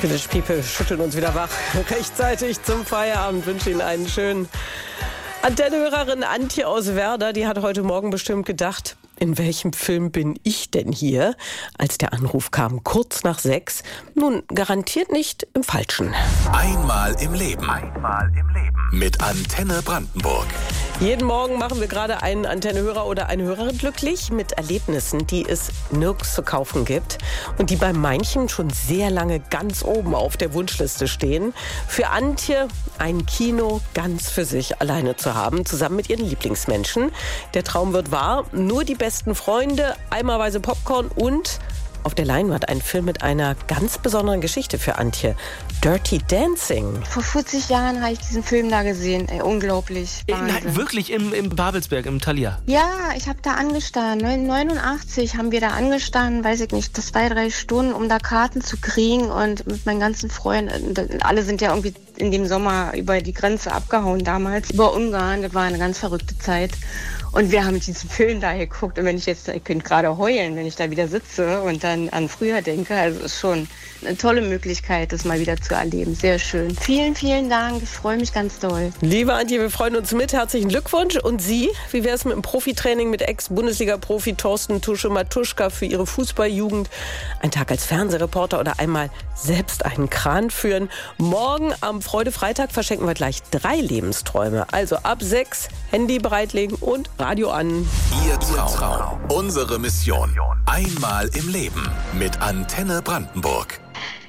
Village People schütteln uns wieder wach. Rechtzeitig zum Feierabend. Wünsche Ihnen einen schönen. Antennehörerin Antje aus Werder, die hat heute Morgen bestimmt gedacht, in welchem Film bin ich denn hier? Als der Anruf kam, kurz nach 6. Nun, garantiert nicht im Falschen. Einmal im Leben. Einmal im Leben. Mit Antenne Brandenburg. Jeden Morgen machen wir gerade einen Antennehörer oder eine Hörerin glücklich mit Erlebnissen, die es nirgends zu kaufen gibt und die bei manchen schon sehr lange ganz oben auf der Wunschliste stehen. Für Antje ein Kino ganz für sich alleine zu haben, zusammen mit ihren Lieblingsmenschen. Der Traum wird wahr, nur die besten Freunde, eimerweise Popcorn und auf der Leinwand ein Film mit einer ganz besonderen Geschichte für Antje. Dirty Dancing. Vor 40 Jahren habe ich diesen Film da gesehen. Ey, unglaublich. Nein, wirklich im Babelsberg, im Thalia? Ja, ich habe da angestanden. 89 haben wir da angestanden, weiß ich nicht, 2-3 Stunden, um da Karten zu kriegen. Und mit meinen ganzen Freunden, alle sind ja irgendwie in dem Sommer über die Grenze abgehauen damals. Über Ungarn, das war eine ganz verrückte Zeit. Und wir haben diesen Film da geguckt. Und ich könnte gerade heulen, wenn ich da wieder sitze und dann an früher denke. Also es ist schon eine tolle Möglichkeit, das mal wieder zu erleben. Sehr schön. Vielen, vielen Dank. Ich freue mich ganz doll. Liebe Antje, wir freuen uns mit. Herzlichen Glückwunsch. Und Sie, wie wäre es mit dem Profitraining mit Ex-Bundesliga-Profi Thorsten Tusche-Matuschka für Ihre Fußballjugend? Ein Tag als Fernsehreporter oder einmal selbst einen Kran führen? Morgen am Freude-Freitag verschenken wir gleich 3 Lebensträume. Also ab 6 Handy bereitlegen und Radio an. Ihr Traum. Unsere Mission. Einmal im Leben mit Antenne Brandenburg.